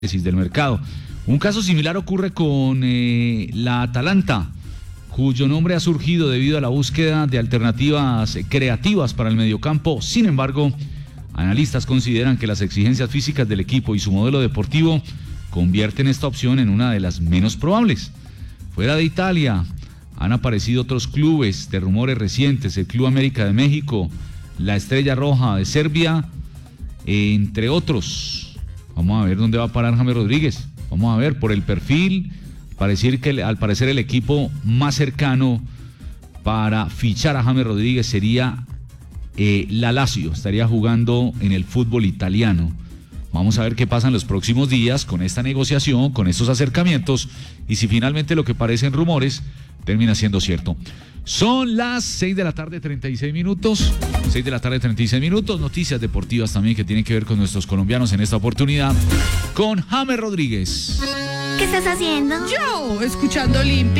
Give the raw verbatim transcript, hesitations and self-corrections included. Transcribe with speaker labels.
Speaker 1: del mercado. Un caso similar ocurre con eh, la Atalanta, cuyo nombre ha surgido debido a la búsqueda de alternativas creativas para el mediocampo. Sin embargo, analistas consideran que las exigencias físicas del equipo y su modelo deportivo convierten esta opción en una de las menos probables. Fuera de Italia, han aparecido otros clubes de rumores recientes: el Club América de México, la Estrella Roja de Serbia, entre otros. Vamos a ver dónde va a parar James Rodríguez. Vamos a ver, por el perfil, parecer que al parecer el equipo más cercano para fichar a James Rodríguez sería eh, la Lazio. Estaría jugando en el fútbol italiano. Vamos a ver qué pasa en los próximos días con esta negociación, con estos acercamientos, y si finalmente lo que parecen rumores termina siendo cierto. Son las seis de la tarde, treinta y seis minutos. seis de la tarde, treinta y seis minutos. Noticias deportivas también que tienen que ver con nuestros colombianos en esta oportunidad con James Rodríguez.
Speaker 2: ¿Qué estás haciendo?
Speaker 3: Yo, escuchando Limpia.